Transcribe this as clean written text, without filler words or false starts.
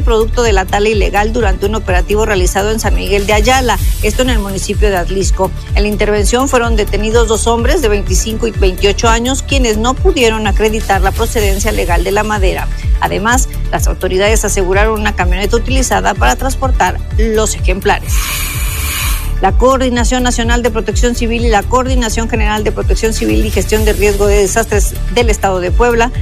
producto de la tala ilegal durante un operativo realizado en San Miguel de Ayala, esto en el municipio de Atlisco. En la intervención fueron detenidos 2 hombres de 25 y 28 años, quienes no pudieron acreditar la procedencia legal de la madera. Además, las autoridades aseguraron una camioneta utilizada para transportar los ejemplares. La Coordinación Nacional de Protección Civil y la Coordinación General de Protección Civil y Gestión de Riesgo de Desastres del Estado de Puebla